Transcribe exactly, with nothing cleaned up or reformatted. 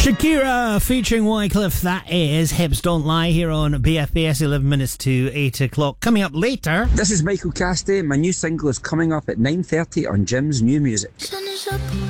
Shakira featuring Wycliffe, that is Hips Don't Lie, here on B F B S, eleven minutes to eight o'clock. Coming up later, this is Michael Cassidy. My new single is coming up at nine thirty on Jim's New Music. Sun is up.